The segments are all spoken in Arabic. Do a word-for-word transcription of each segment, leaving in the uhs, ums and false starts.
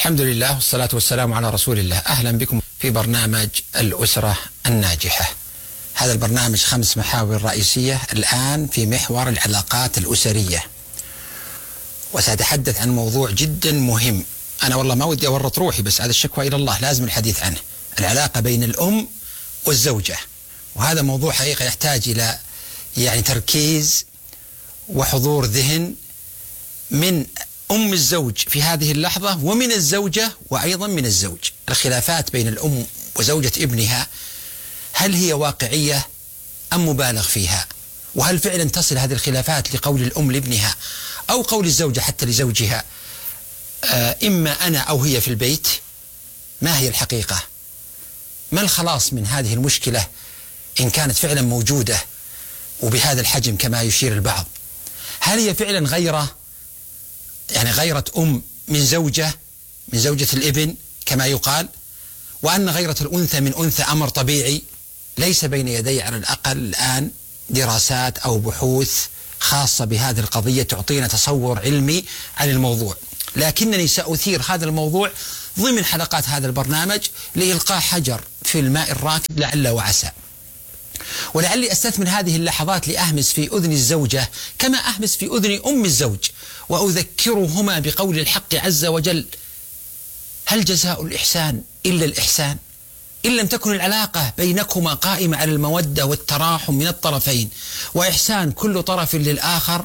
الحمد لله والصلاة والسلام على رسول الله. أهلا بكم في برنامج الأسرة الناجحة. هذا البرنامج خمس محاور رئيسية الآن في محور العلاقات الأسرية، وسأتحدث عن موضوع جدا مهم. أنا والله ما ودي أورط روحي، بس هذا الشكوى إلى الله لازم الحديث عنه. العلاقة بين الأم والزوجة، وهذا موضوع حقيقة يحتاج إلى يعني تركيز وحضور ذهن من أم الزوج في هذه اللحظة، ومن الزوجة، وأيضا من الزوج. الخلافات بين الأم وزوجة ابنها، هل هي واقعية أم مبالغ فيها؟ وهل فعلا تصل هذه الخلافات لقول الأم لابنها أو قول الزوجة حتى لزوجها آه إما أنا أو هي في البيت؟ ما هي الحقيقة؟ ما الخلاص من هذه المشكلة إن كانت فعلا موجودة وبهذا الحجم كما يشير البعض؟ هل هي فعلا غيرة، يعني غيرة أم من زوجة من زوجة الابن كما يقال، وأن غيرة الأنثى من أنثى أمر طبيعي؟ ليس بين يدي على الأقل الآن دراسات أو بحوث خاصة بهذه القضية تعطينا تصور علمي عن الموضوع، لكنني سأثير هذا الموضوع ضمن حلقات هذا البرنامج لإلقاء حجر في الماء الراكد لعل وعسى. ولعلي أستثمر هذه اللحظات لأهمس في أذن الزوجة كما أهمس في أذن أم الزوج، وأذكرهما بقول الحق عز وجل: هل جزاء الإحسان إلا الإحسان؟ إن لم تكن العلاقة بينكما قائمة على المودة والتراحم من الطرفين وإحسان كل طرف للآخر،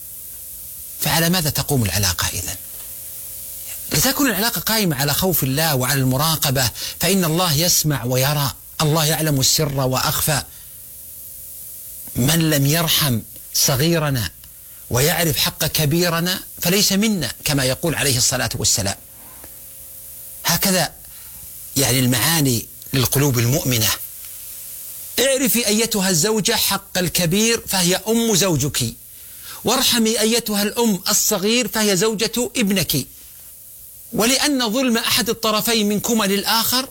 فعلى ماذا تقوم العلاقة إذن؟ لتكن العلاقة قائمة على خوف الله وعلى المراقبة، فإن الله يسمع ويرى، الله يعلم السر وأخفى. من لم يرحم صغيرنا ويعرف حق كبيرنا فليس منا، كما يقول عليه الصلاة والسلام. هكذا يعني المعاني للقلوب المؤمنة. اعرفي أيتها الزوجة حق الكبير فهي أم زوجك، وارحمي أيتها الأم الصغير فهي زوجة ابنك. ولأن ظلم أحد الطرفين منكما للآخر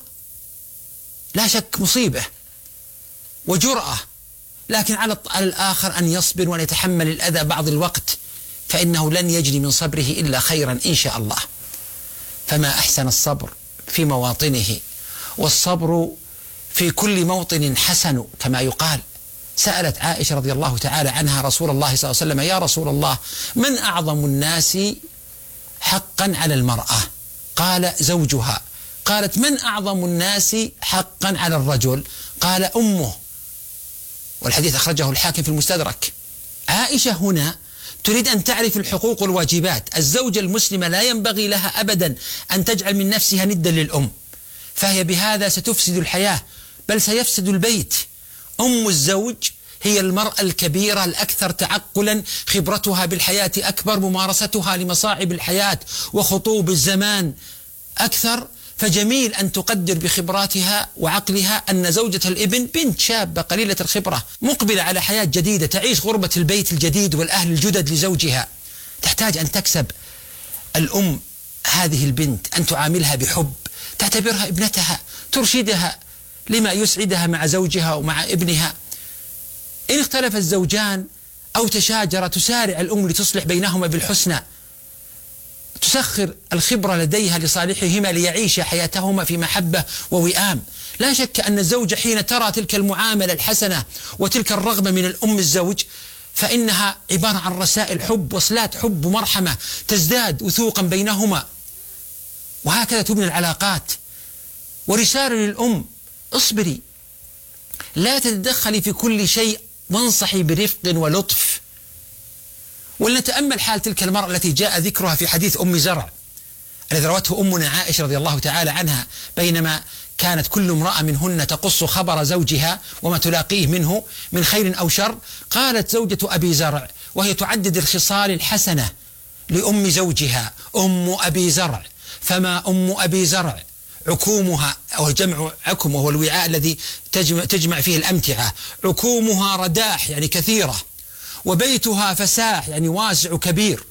لا شك مصيبة وجرأة، لكن على الآخر أن يصبر وأن يتحمل الأذى بعض الوقت، فإنه لن يجري من صبره إلا خيرا إن شاء الله. فما أحسن الصبر في مواطنه، والصبر في كل موطن حسن كما يقال. سألت عائشة رضي الله تعالى عنها رسول الله صلى الله عليه وسلم: يا رسول الله، من أعظم الناس حقا على المرأة؟ قال: زوجها. قالت: من أعظم الناس حقا على الرجل؟ قال: أمه. والحديث أخرجه الحاكم في المستدرك. عائشة هنا تريد أن تعرف الحقوق والواجبات. الزوجة المسلمة لا ينبغي لها أبدا أن تجعل من نفسها ندا للأم، فهي بهذا ستفسد الحياة بل سيفسد البيت. أم الزوج هي المرأة الكبيرة الأكثر تعقلا، خبرتها بالحياة أكبر، ممارستها لمصاعب الحياة وخطوب الزمان أكثر، فجميل أن تقدر بخبراتها وعقلها أن زوجة الابن بنت شابة قليلة الخبرة مقبلة على حياة جديدة، تعيش غربة البيت الجديد والأهل الجدد لزوجها. تحتاج أن تكسب الأم هذه البنت، أن تعاملها بحب، تعتبرها ابنتها، ترشدها لما يسعدها مع زوجها ومع ابنها. إن اختلف الزوجان أو تشاجر تسارع الأم لتصلح بينهما بالحسنى، تسخر الخبرة لديها لصالحهما ليعيش حياتهما في محبة ووئام. لا شك أن الزوجة حين ترى تلك المعاملة الحسنة وتلك الرغبة من الأم الزوج، فإنها عبارة عن رسائل حب وصلات حب ومرحمة تزداد وثوقا بينهما، وهكذا تبني العلاقات. ورسالة للأم: اصبري، لا تتدخلي في كل شيء، وانصحي برفق ولطف. ولنتأمل حال تلك المرأة التي جاء ذكرها في حديث أم زرع الذي روته أمنا عائشة رضي الله تعالى عنها، بينما كانت كل امرأة منهن تقص خبر زوجها وما تلاقيه منه من خير أو شر، قالت زوجة أبي زرع وهي تعدد الخصال الحسنة لأم زوجها: أم أبي زرع، فما أم أبي زرع عكومها، أو جمع عكم وهو الوعاء الذي تجمع, تجمع فيه الأمتعة، عكومها رداح يعني كثيرة، وبيتها فساح يعني واسع كبير.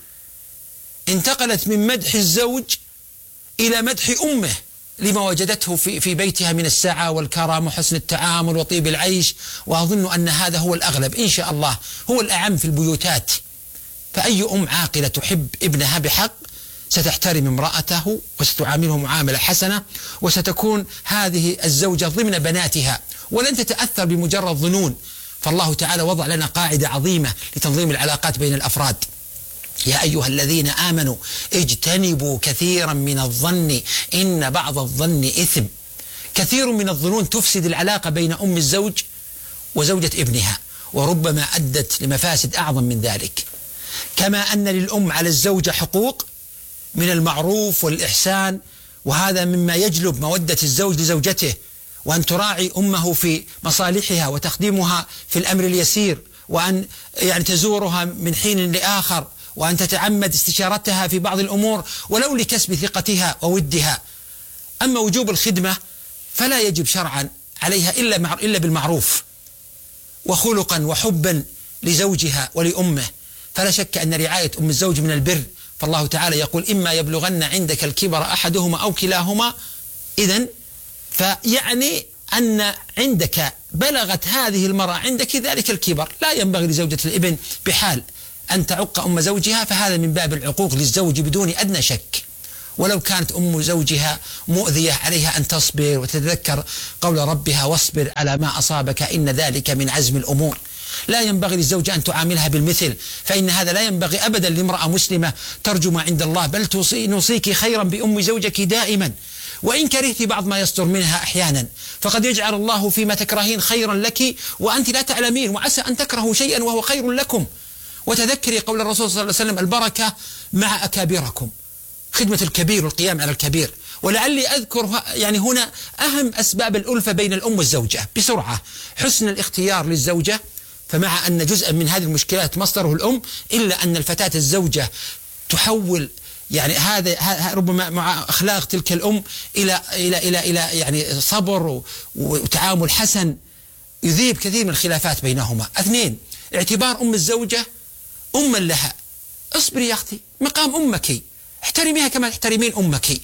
انتقلت من مدح الزوج إلى مدح أمه لما وجدته في في بيتها من السعة والكرم وحسن التعامل وطيب العيش، وأظن أن هذا هو الأغلب إن شاء الله، هو الأعم في البيوتات. فأي أم عاقلة تحب ابنها بحق ستحترم امرأته وستعامله معاملة حسنة، وستكون هذه الزوجة ضمن بناتها ولن تتأثر بمجرد ظنون. فالله تعالى وضع لنا قاعدة عظيمة لتنظيم العلاقات بين الأفراد: يا أيها الذين آمنوا اجتنبوا كثيرا من الظن إن بعض الظن إثم. كثير من الظنون تفسد العلاقة بين أم الزوج وزوجة ابنها، وربما أدت لمفاسد أعظم من ذلك. كما أن للأم على الزوجة حقوق من المعروف والإحسان، وهذا مما يجلب مودة الزوج لزوجته، وأن تراعي أمه في مصالحها وتخدمها في الأمر اليسير، وأن يعني تزورها من حين لآخر، وأن تتعمد استشارتها في بعض الأمور ولو لكسب ثقتها وودها. أما وجوب الخدمة فلا يجب شرعا عليها إلا إلا بالمعروف وخلقا وحبا لزوجها ولأمه. فلا شك أن رعاية أم الزوج من البر، فالله تعالى يقول: إما يبلغن عندك الكبر أحدهما أو كلاهما. إذن فيعني أن عندك بلغت هذه المرأة عندك ذلك الكبر، لا ينبغي لزوجة الابن بحال أن تعق أم زوجها، فهذا من باب العقوق للزوج بدون أدنى شك. ولو كانت أم زوجها مؤذية عليها أن تصبر وتتذكر قول ربها: واصبر على ما أصابك إن ذلك من عزم الأمور. لا ينبغي للزوجة أن تعاملها بالمثل، فإن هذا لا ينبغي أبدا لامرأة مسلمة ترجو ما عند الله، بل نوصيك خيرا بأم زوجك دائما، وإن كرهت بعض ما يصدر منها أحيانا، فقد يجعل الله فيما تكرهين خيرا لك وأنت لا تعلمين، وعسى أن تكرهوا شيئا وهو خير لكم. وتذكري قول الرسول صلى الله عليه وسلم: البركة مع أكابركم، خدمة الكبير والقيام على الكبير. ولعلي أذكر يعني هنا أهم أسباب الألفة بين الأم والزوجة بسرعة: حسن الاختيار للزوجة، فمع أن جزءا من هذه المشكلات مصدره الأم، إلا أن الفتاة الزوجة تحول يعني هذا ربما مع أخلاق تلك الأم إلى إلى إلى إلى يعني صبر وتعامل حسن يذيب كثير من الخلافات بينهما. اثنين: اعتبار أم الزوجة أما لها. اصبري يا أختي، مقام أمك، احترميها كما تحترمين أمك،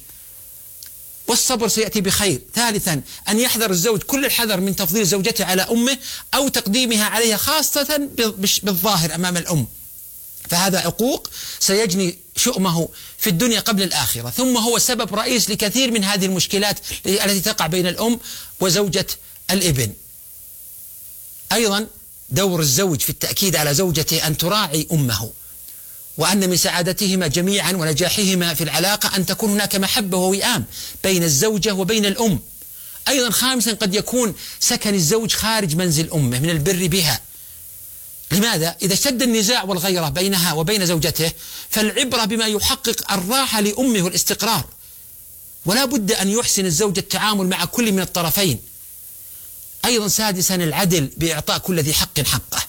والصبر سيأتي بخير. ثالثا: أن يحذر الزوج كل الحذر من تفضيل زوجته على أمه أو تقديمها عليها، خاصة بالظاهر أمام الأم، فهذا عقوق سيجني شؤمه في الدنيا قبل الآخرة، ثم هو سبب رئيس لكثير من هذه المشكلات التي تقع بين الأم وزوجة الابن. أيضا دور الزوج في التأكيد على زوجته أن تراعي أمه، وأن من سعادتهما جميعا ونجاحهما في العلاقة أن تكون هناك محبة ووئام بين الزوجة وبين الأم. أيضا خامسا: قد يكون سكن الزوج خارج منزل أمه من البر بها. لماذا؟ إذا اشتد النزاع والغيرة بينها وبين زوجته، فالعبرة بما يحقق الراحة لأمه والاستقرار، ولا بد أن يحسن الزوج التعامل مع كل من الطرفين. أيضا سادسا: العدل بإعطاء كل ذي حق حقه.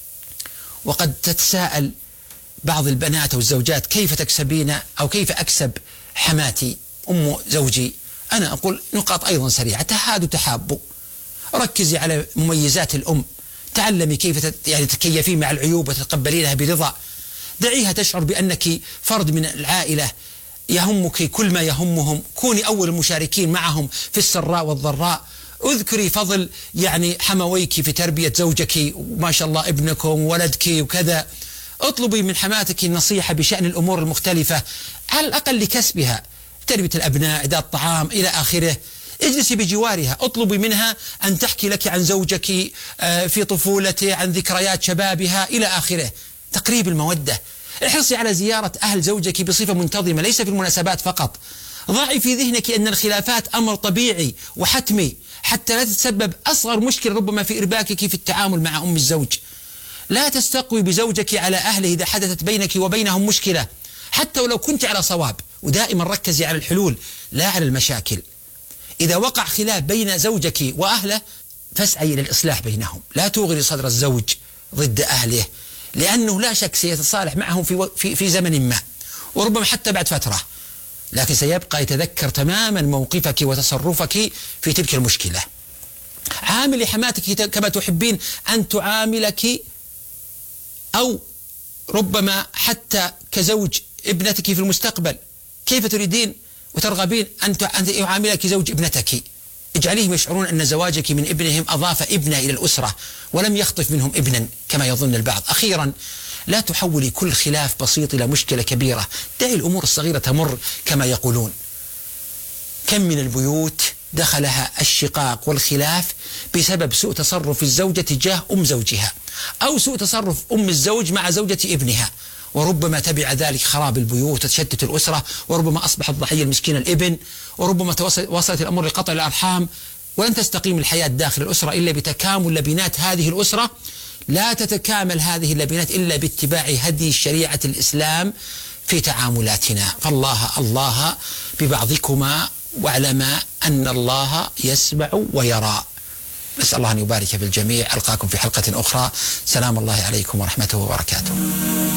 وقد تتساءل بعض البنات أو الزوجات: كيف تكسبين أو كيف أكسب حماتي أم زوجي؟ أنا أقول نقاط أيضا سريعة: تهادوا تحابوا، ركزي على مميزات الأم، تعلمي كيف يعني تتكيفين مع العيوب وتتقبلينها برضا، دعيها تشعر بأنك فرد من العائلة يهمك كل ما يهمهم، كوني أول المشاركين معهم في السراء والضراء، اذكري فضل يعني حمويك في تربية زوجك وما شاء الله ابنكم وولدك وكذا، اطلبي من حماتك النصيحة بشأن الأمور المختلفة على الأقل لكسبها، تربية الأبناء، إعداد الطعام إلى آخره. اجلسي بجوارها، اطلبي منها أن تحكي لك عن زوجك في طفولته، عن ذكريات شبابها إلى آخره. تقريب المودة. احرصي على زيارة أهل زوجك بصفة منتظمة، ليس في المناسبات فقط. ضعي في ذهنك أن الخلافات أمر طبيعي وحتمي، حتى لا تتسبب أصغر مشكلة ربما في إرباكك في التعامل مع أم الزوج. لا تستقوي بزوجك على أهله إذا حدثت بينك وبينهم مشكلة، حتى ولو كنت على صواب، ودائما ركزي على الحلول لا على المشاكل. إذا وقع خلاف بين زوجك وأهله فاسعي إلى الإصلاح بينهم، لا توغري صدر الزوج ضد أهله، لأنه لا شك سيتصالح معهم في, في, في زمن ما، وربما حتى بعد فترة، لكن سيبقى يتذكر تماما موقفك وتصرفك في تلك المشكلة. عاملي حماتك كما تحبين أن تعاملك، أو ربما حتى كزوج ابنتك في المستقبل. كيف تريدين وترغبين أن يعاملك زوج ابنتك؟ اجعليهم يشعرون أن زواجك من ابنهم أضاف ابنة إلى الأسرة ولم يخطف منهم ابنا كما يظن البعض. أخيرا، لا تحولي كل خلاف بسيط إلى مشكلة كبيرة، دعي الأمور الصغيرة تمر كما يقولون. كم من البيوت دخلها الشقاق والخلاف بسبب سوء تصرف الزوجة تجاه أم زوجها، أو سوء تصرف أم الزوج مع زوجة ابنها، وربما تبع ذلك خراب البيوت وتشتت الأسرة، وربما أصبح الضحية المسكين الابن، وربما وصلت الأمر لقطع الأرحام، ولن تستقيم الحياة داخل الأسرة إلا بتكامل لبنات هذه الأسرة. لا تتكامل هذه اللبنات إلا باتباع هدي شريعة الإسلام في تعاملاتنا. فالله الله ببعضكما واعلما أن الله يسمع ويرى. نسأل الله أن يبارك في الجميع. ألقاكم في حلقة أخرى. سلام الله عليكم ورحمته وبركاته.